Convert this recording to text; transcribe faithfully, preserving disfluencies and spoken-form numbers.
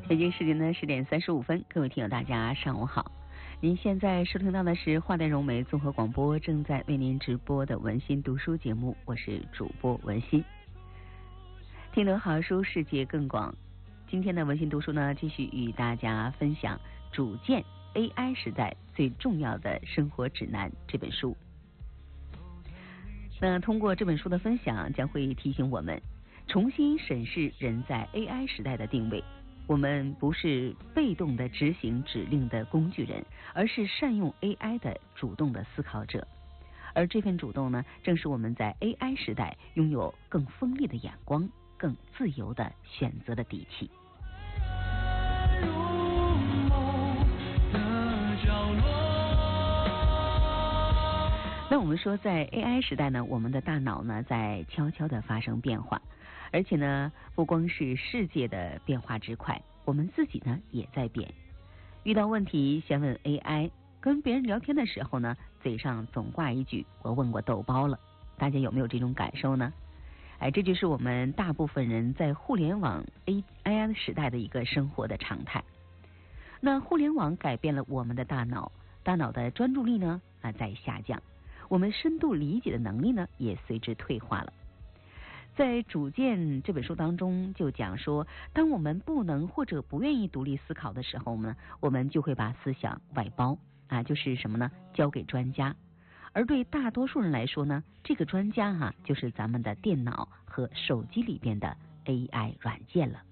北京时间呢十点三十五分，各位听友大家上午好。您现在收听到的是华电融媒综合广播正在为您直播的文心读书节目，我是主播文心。听得好书，世界更广。今天的文心读书呢，继续与大家分享《组建 A I 时代最重要的生活指南》这本书。那通过这本书的分享，将会提醒我们重新审视人在 A I 时代的定位。我们不是被动的执行指令的工具人，而是善用 A I 的主动的思考者。而这份主动呢，正是我们在 A I 时代拥有更锋利的眼光、更自由的选择的底气。那我们说，在 A I 时代呢，我们的大脑呢在悄悄地发生变化，而且呢，不光是世界的变化之快，我们自己呢也在变。遇到问题先问 A I， 跟别人聊天的时候呢，嘴上总挂一句“我问过豆包了”，大家有没有这种感受呢？哎，这就是我们大部分人在互联网 A I 时代的一个生活的常态。那互联网改变了我们的大脑，大脑的专注力呢啊在下降。我们深度理解的能力呢，也随之退化了。在《主见》这本书当中就讲说，当我们不能或者不愿意独立思考的时候呢，我们就会把思想外包啊，就是什么呢？交给专家。而对大多数人来说呢，这个专家哈、啊，就是咱们的电脑和手机里边的 A I 软件了。